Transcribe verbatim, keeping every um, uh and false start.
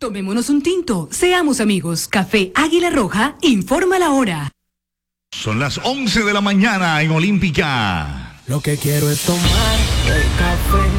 Tomémonos un tinto, seamos amigos. Café Águila Roja, informa la hora. Son las once de la mañana en Olímpica. Lo que quiero es tomar el café.